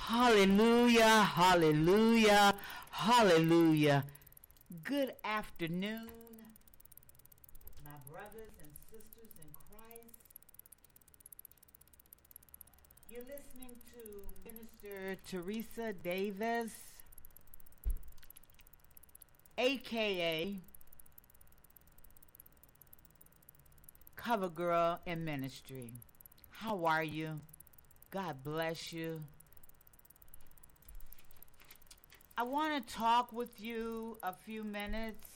Hallelujah, hallelujah, hallelujah. Good afternoon, my brothers and sisters in Christ. You're listening to Minister Teresa Davis, a.k.a. Cover Girl in Ministry. How are you? God bless you. I want to talk with you a few minutes